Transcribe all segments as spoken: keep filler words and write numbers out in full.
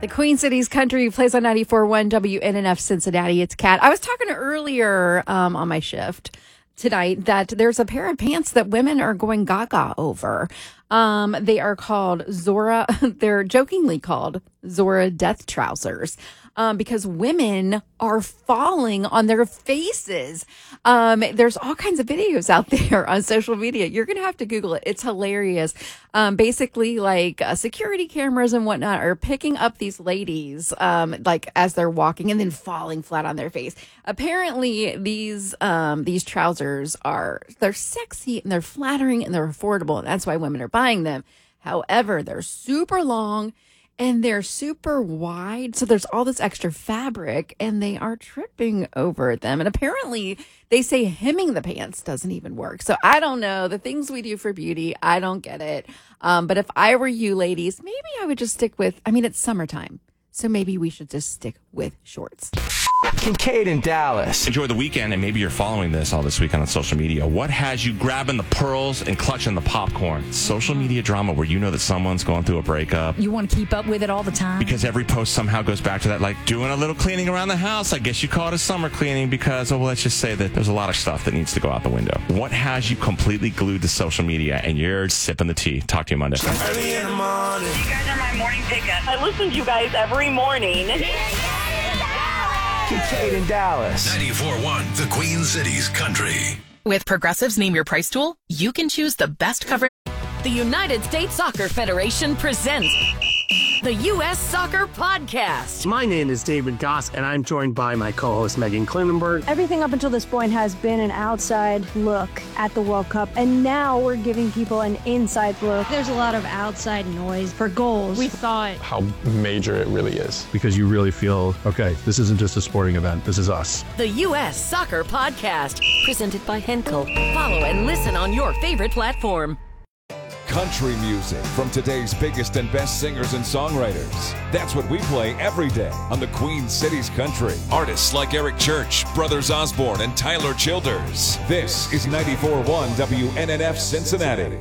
The Queen Cities Country plays on ninety-four point one W N N F Cincinnati. It's Kat. I was talking earlier um, on my shift tonight that there's a pair of pants that women are going gaga over. Um, they are called Zora. They're jokingly called Zora Death Trousers. Um, because women are falling on their faces. Um, there's all kinds of videos out there on social media. You're going to have to Google it. It's hilarious. Um, basically, like uh, security cameras and whatnot are picking up these ladies, um, like as they're walking and then falling flat on their face. Apparently, these um, these trousers are they're sexy and they're flattering and they're affordable, and that's why women are buying them. However, they're super long. And they're super wide, so there's all this extra fabric, and they are tripping over them. And apparently, they say hemming the pants doesn't even work. So I don't know. The things we do for beauty, I don't get it. Um, but if I were you ladies, maybe I would just stick with, I mean, it's summertime, so maybe we should just stick with shorts. Kincaid in Dallas. Enjoy the weekend, and maybe you're following this all this weekend on social media. What has you grabbing the pearls and clutching the popcorn? Social media drama where you know that someone's going through a breakup. You want to keep up with it all the time? Because every post somehow goes back to that, like, doing a little cleaning around the house. I guess you call it a summer cleaning because, oh, well, let's just say that there's a lot of stuff that needs to go out the window. What has you completely glued to social media and you're sipping the tea? Talk to you Monday. Early in the morning. You guys are my morning pickup. I listen to you guys every morning. Kincaid in Dallas. ninety-four point one The Queen Cities Country. With Progressive's Name Your Price tool, you can choose the best coverage. The United States Soccer Federation presents the U S Soccer Podcast. My name is David Goss, and I'm joined by my co-host Megan Klinenberg. Everything up until this point has been an outside look at the World Cup, and now we're giving people an inside look. There's a lot of outside noise for goals. We thought how major it really is. Because you really feel, okay, this isn't just a sporting event, this is us. The U S Soccer Podcast, presented by Henkel. Follow and listen on your favorite platform. Country music from today's biggest and best singers and songwriters. That's what we play every day on the Queen Cities Country. Artists like Eric Church, Brothers Osborne, and Tyler Childers. This is ninety-four point one W N N F Cincinnati.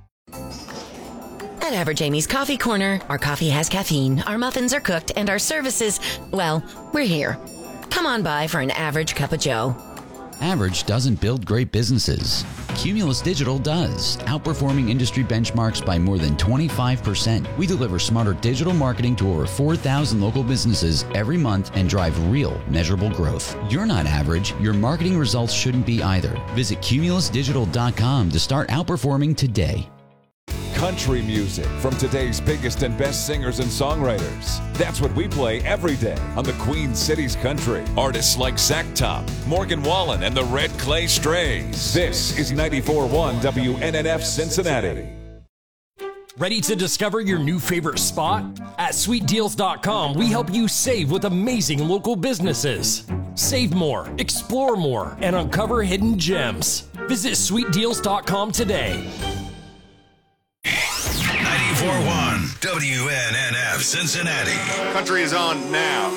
At Average Amy's Coffee Corner, our coffee has caffeine, our muffins are cooked, and our services, well, we're here. Come on by for an average cup of joe. Average doesn't build great businesses. Cumulus Digital does, outperforming industry benchmarks by more than twenty-five percent. We deliver smarter digital marketing to over four thousand local businesses every month and drive real, measurable growth. You're not average. Your marketing results shouldn't be either. Visit cumulus digital dot com to start outperforming today. Country music from today's biggest and best singers and songwriters. That's what we play every day on the Queen Cities Country. Artists like Zach Top, Morgan Wallen, and the Red Clay Strays. This is ninety-four point one W N N F Cincinnati. Ready to discover your new favorite spot? At sweet deals dot com, we help you save with amazing local businesses. Save more, explore more, and uncover hidden gems. Visit sweet deals dot com today. ninety-four point one W N N F Cincinnati. Country is on now.